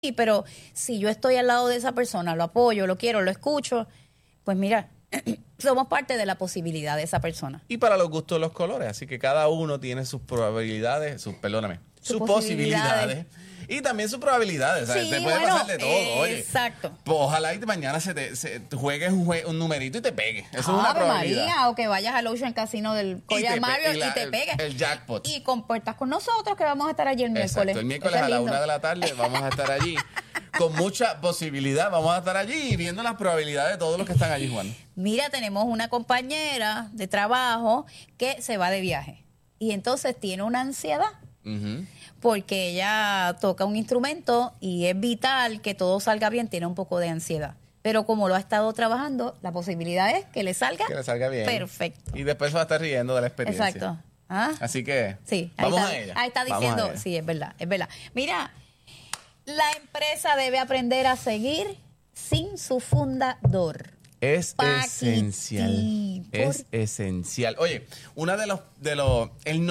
pero si yo estoy al lado de esa persona, lo apoyo, lo quiero, lo escucho, pues mira, somos parte de la posibilidad de esa persona. Y para los gustos los colores, así que cada uno tiene sus probabilidades, sus posibilidades. Y también sus probabilidades, ¿sabes? Sí, te puede pasar de todo, oye. Exacto. Pues ojalá y mañana te juegues un numerito y te pegue. Eso es una probabilidad. María, o que vayas al Ocean Casino del Collar Mario y te pegues. El jackpot. Y compartas con nosotros que vamos a estar allí el miércoles. Exacto, el miércoles a la 1 de la tarde vamos a estar allí. Con mucha posibilidad vamos a estar allí viendo las probabilidades de todos los que están allí, Juan. Mira, tenemos una compañera de trabajo que se va de viaje y entonces tiene una ansiedad. Porque ella toca un instrumento y es vital que todo salga bien, tiene un poco de ansiedad. Pero como lo ha estado trabajando, la posibilidad es que le salga bien. Perfecto. Y después va a estar riendo de la experiencia. Exacto. ¿Ah? Así que sí, vamos a ella. Ahí está diciendo, sí, es verdad. Mira, la empresa debe aprender a seguir sin su fundador. Es esencial. Es esencial. Oye, el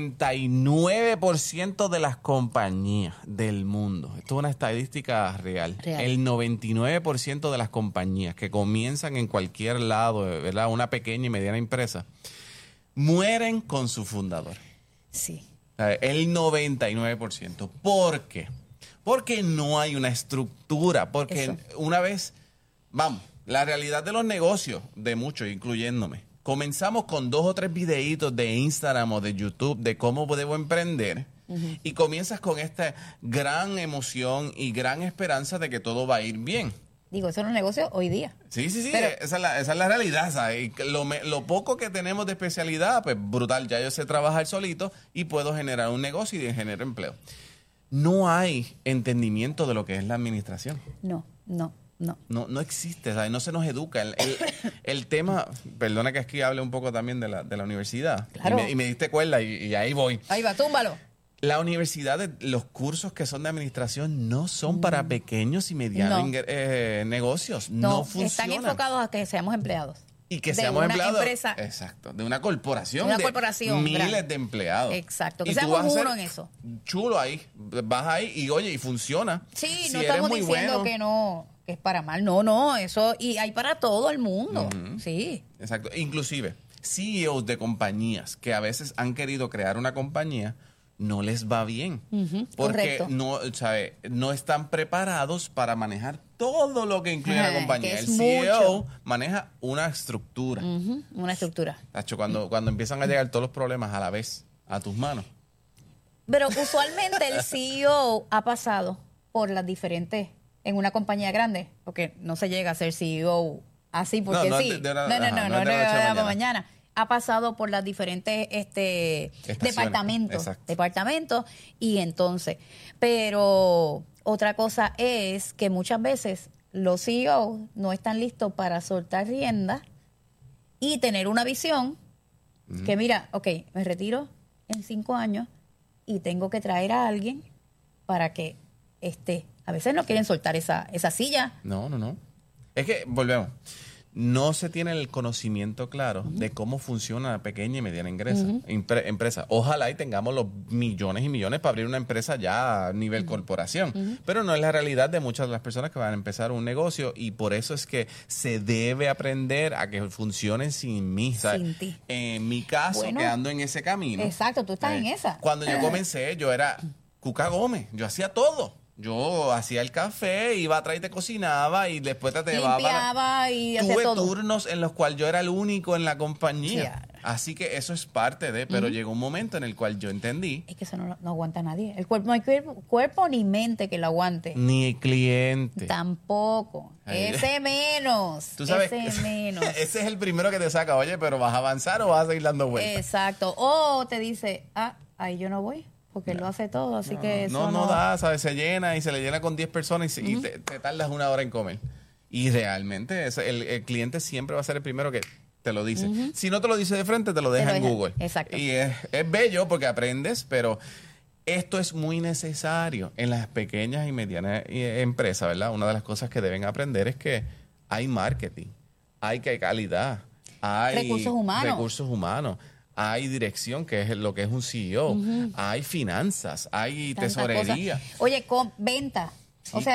99% de las compañías del mundo, esto es una estadística real. El 99% de las compañías que comienzan en cualquier lado, ¿verdad? Una pequeña y mediana empresa, mueren con su fundador. Sí. El 99%. ¿Por qué? Porque no hay una estructura. Porque una vez, vamos, la realidad de los negocios, de muchos, incluyéndome, comenzamos con 2 o 3 videitos de Instagram o de YouTube de cómo debo emprender y comienzas con esta gran emoción y gran esperanza de que todo va a ir bien. Digo, eso es un negocio hoy día. Sí, pero esa es la realidad, ¿sabes? Lo poco que tenemos de especialidad, pues brutal, ya yo sé trabajar solito y puedo generar un negocio y generar empleo. No hay entendimiento de lo que es la administración. No existe, ¿sabes? No se nos educa. El tema, perdona que aquí hable un poco también de la universidad. Claro. Y me diste cuerda y ahí voy. Ahí va, túmbalo. La universidad, los cursos que son de administración no son para pequeños y medianos negocios. No funcionan. Están enfocados a que seamos empleados. Y que seamos empleados. Empresa, exacto, de una corporación. De miles grande. De empleados. Exacto, que seamos uno en eso. Chulo ahí. Vas ahí y oye, y funciona. Sí, si no estamos diciendo que no, que es para mal. No, eso, y hay para todo el mundo. Sí. Exacto. Inclusive, CEOs de compañías que a veces han querido crear una compañía, no les va bien. Porque no están preparados para manejar todo lo que incluye la compañía. El CEO maneja una estructura. Una estructura. Tacho, cuando empiezan a llegar todos los problemas a la vez a tus manos. Pero usualmente el CEO ha pasado por las diferentes, en una compañía grande, porque no se llega a ser CEO así porque no, sí. No, de la mañana. Ha pasado por las diferentes departamentos y entonces, pero otra cosa es que muchas veces los CEOs no están listos para soltar rienda y tener una visión que mira, me retiro en 5 años y tengo que traer a alguien para que a veces no quieren soltar esa silla. No. Es que volvemos. No se tiene el conocimiento claro de cómo funciona la pequeña y mediana empresa. Ojalá y tengamos los millones y millones para abrir una empresa ya a nivel corporación. Pero no es la realidad de muchas de las personas que van a empezar un negocio y por eso es que se debe aprender a que funcionen sin mí. Sin ti. En mi caso, quedando en ese camino. Exacto, tú estás en esa. Cuando yo comencé, yo era Cuca Gómez. Yo hacía todo. Yo hacía el café, iba atrás y te cocinaba y después te llevaba. Limpiaba y hacía todo. Tuve turnos en los cuales yo era el único en la compañía. Sí. Así que eso es parte de, pero llegó un momento en el cual yo entendí. Es que eso no aguanta nadie. El cuerpo, no hay cuerpo ni mente que lo aguante. Ni el cliente. Tampoco. Ese menos. ¿Tú sabes? Ese menos. Ese es el primero que te saca, oye, pero ¿vas a avanzar o vas a seguir dando vueltas? Exacto. O te dice, ahí yo no voy. Porque él lo hace todo, así que eso no da, ¿sabes? Se llena y se le llena con 10 personas y te tardas 1 hora en comer. Y realmente el cliente siempre va a ser el primero que te lo dice. Si no te lo dice de frente, te lo deja en Google. Exacto. Y es bello porque aprendes, pero esto es muy necesario en las pequeñas y medianas empresas, ¿verdad? Una de las cosas que deben aprender es que hay marketing, hay calidad, hay recursos humanos. Hay dirección, que es lo que es un CEO. Hay finanzas, hay tesorería. Oye, venta. O sea,